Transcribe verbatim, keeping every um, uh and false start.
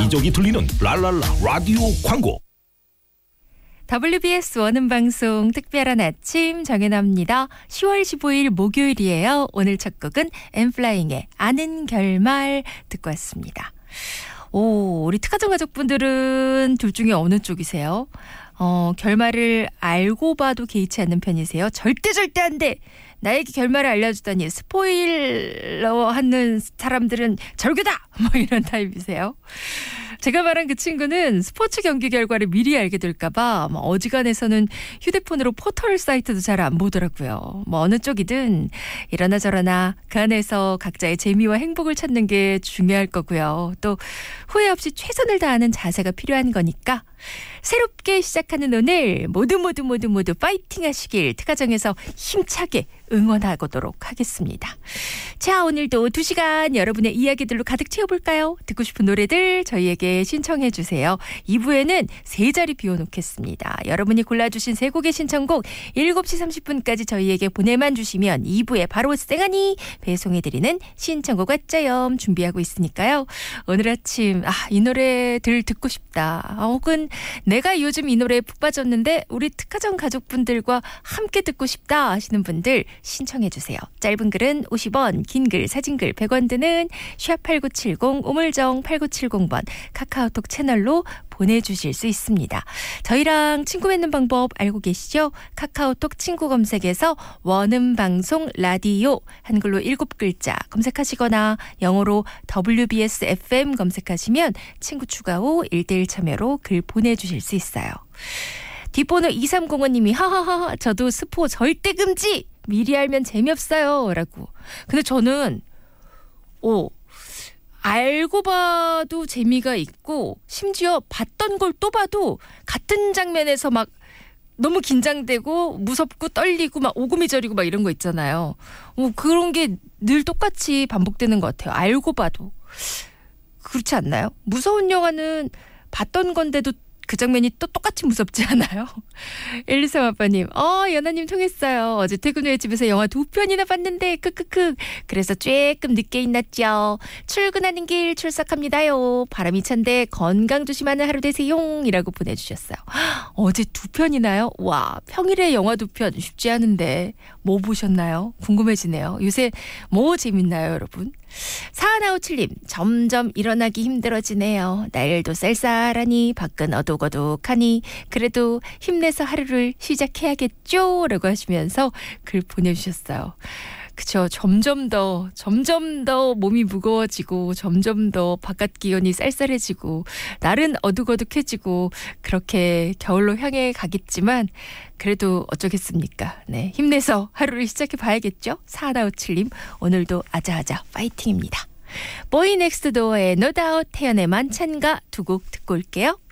여기저기 들리는 랄랄라 라디오 광고. 더블유비에스 원음방송 특별한 아침 정연아입니다. 시월 십오일 목요일이에요. 오늘 첫 곡은 엠플라잉의 아는 결말 듣고 왔습니다. 오, 우리 특가정 가족분들은 둘 중에 어느 쪽이세요? 어, 결말을 알고 봐도 개의치 않는 편이세요? 절대 절대 안 돼! 나에게 결말을 알려주다니 스포일러 하는 사람들은 절교다! 뭐 이런 타입이세요? 제가 말한 그 친구는 스포츠 경기 결과를 미리 알게 될까봐 뭐 어지간해서는 휴대폰으로 포털 사이트도 잘 안 보더라고요. 뭐 어느 쪽이든 이러나 저러나 그 안에서 각자의 재미와 행복을 찾는 게 중요할 거고요. 또 후회 없이 최선을 다하는 자세가 필요한 거니까 새롭게 시작하는 오늘 모두 모두 모두 모두 파이팅 하시길 특가정에서 힘차게 응원하도록 하겠습니다. 자, 오늘도 두 시간 여러분의 이야기들로 가득 채워볼까요? 듣고 싶은 노래들 저희에게 신청해 주세요. 이 부에는 세 자리 비워놓겠습니다. 여러분이 골라주신 세 곡의 신청곡 일곱 시 삼십 분까지 저희에게 보내만 주시면 이 부에 바로 쌩하니 배송해드리는 신청곡 왔자염 준비하고 있으니까요. 오늘 아침 아, 이 노래들 듣고 싶다. 혹은 내가 요즘 이 노래에 푹 빠졌는데 우리 특가정 가족분들과 함께 듣고 싶다 하시는 분들 신청해 주세요. 짧은 글은 오십 원, 긴 글, 사진글 백 원 드는 샵 팔구칠공, 우물정 팔구칠공 번 카카오톡 채널로 보내주실 수 있습니다. 저희랑 친구 맺는 방법 알고 계시죠? 카카오톡 친구 검색에서 원음방송 라디오 한글로 일곱 글자 검색하시거나 영어로 더블유비에스 에프엠 검색하시면 친구 추가 후 일 대일 참여로 글 보내주실 수 있어요. 뒷번호 이삼공오 님이 하하하 저도 스포 절대 금지! 미리 알면 재미없어요 라고. 근데 저는 오 알고 봐도 재미가 있고 심지어 봤던 걸 또 봐도 같은 장면에서 막 너무 긴장되고 무섭고 떨리고 막 오구미저리고 막 이런 거 있잖아요. 어, 그런 게 늘 똑같이 반복되는 것 같아요. 알고 봐도. 그렇지 않나요? 무서운 영화는 봤던 건데도 그 장면이 또 똑같이 무섭지 않아요? 일이삼 아빠님, 어, 연아님 통했어요. 어제 퇴근 후에 집에서 영화 두 편이나 봤는데, 크크크. 그래서 조금 늦게 있났죠. 출근하는 길 출석합니다요. 바람이 찬데 건강 조심하는 하루 되세요. 이라고 보내주셨어요. 어제 두 편이나요? 와, 평일에 영화 두 편 쉽지 않은데, 뭐 보셨나요? 궁금해지네요. 요새 뭐 재밌나요, 여러분? 사하나오칠 님, 점점 일어나기 힘들어지네요. 날도 쌀쌀하니 밖은 어둑어둑하니 그래도 힘내서 하루를 시작해야겠죠? 라고 하시면서 글 보내주셨어요. 그쵸. 점점 더 점점 더 몸이 무거워지고 점점 더 바깥 기온이 쌀쌀해지고 날은 어둑어둑해지고 그렇게 겨울로 향해 가겠지만 그래도 어쩌겠습니까. 네, 힘내서 하루를 시작해 봐야겠죠. 사하나오칠 님 오늘도 아자아자 파이팅입니다. 보이 넥스트 도어의 No Doubt 태연의 만찬가 두 곡 듣고 올게요.